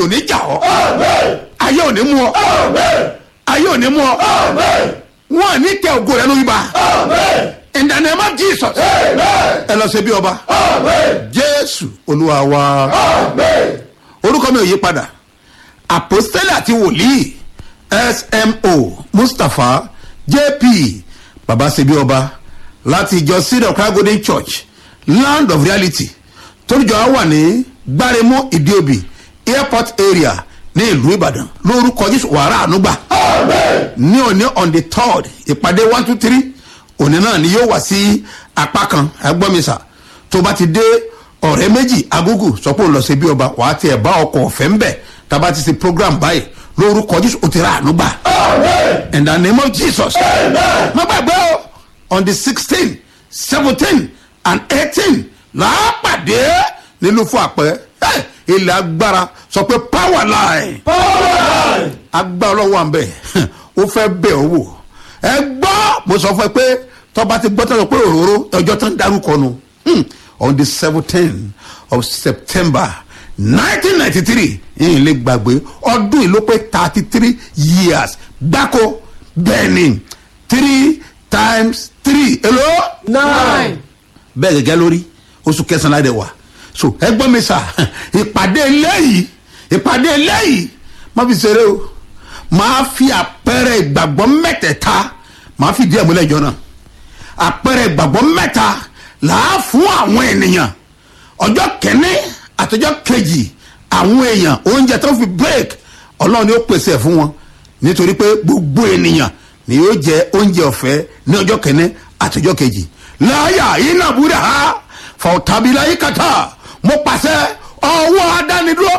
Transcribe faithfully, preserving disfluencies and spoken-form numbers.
ò ní jà ọ́ ayé ò ní mú ọ ayé ò ní mú ọ wọn à ní tẹ ògo rẹ lórí ba in the name of Jesus ẹ lọ ṣe bí ọba Jésù Olúwa wa orúkọ mi ò yí padà àpòstélì àti wòlíì S M O Mustapha J P baba ṣe bí ọba láti ìjọ Seed of Christ Golden Church Land of Reality toríjọ wà ní Gbáremú Ìdíòbí airport area ní ìlú Ìbàdàn lórúkọ Jésù wàrà ànúgbà ní òní on the third ìpàdé one two three òní náà ni yóò wá sí apá kan agbọ́mísà tó bá ti dé ọ̀rẹ́ méjì agúgù sọ pé ó lọ ṣe bí ọba wàá tiẹ̀ bá ọkọ̀ ọ̀fẹ́ ń bẹ̀ tá a bá ti ṣe program báyìí lórúkọ Jésù ó ti rà ànúgbà in the name of Jesus má gbàgbé o on the sixteen seventeen and eighteen làápàdé nílùú fún àpẹ ilẹ̀ agbára sọ pé power line agbára ọlọ́wọ́ à ń bẹ̀ ó fẹ́ bẹ̀ ọ́ wò ẹ gbọ́ mo sọ fún ẹ pé tọ́ba ti gbọ́ tọ́jọ́ pé òróró ọjọ́ tó ń darúkọ nu on the seventeen of September nineteen ninety three yìí lè gbàgbé ọdún yìí ló pé thirty three years gbáko bẹ́ẹ̀ ni three times three hello nine bẹ́ẹ̀ gẹ́gẹ́ lórí oṣù kẹsàn-án láti wà so ẹgbọ́n mi sà ìpàdé eléyìí ìpàdé eléyìí má fi ṣeré o máa fi àpẹẹrẹ ìgbàgbọ́ mẹ́tẹ̀ẹ̀ta máa fi díẹ̀ múlẹ̀ jọ náà àpẹẹrẹ ìgbàgbọ́ mẹ́ta làá fún àwọn ènìyàn ọjọ́ kẹ́ni àtọjọ́ kejì àwọn èèyàn oúnjẹ tó fi break ọlọ́run ni ó pèsè ẹ̀ fún wọn nítorí pé gbogbo ènìyàn ni yóò jẹ oúnjẹ ọ̀fẹ́ ní ọjọ́ kẹ́ni àtọjọ́ kejì láyà iná búrẹ́ ha fọ̀tàbílà yìí kàtà mo pàṣẹ ọwọ́ adánidúró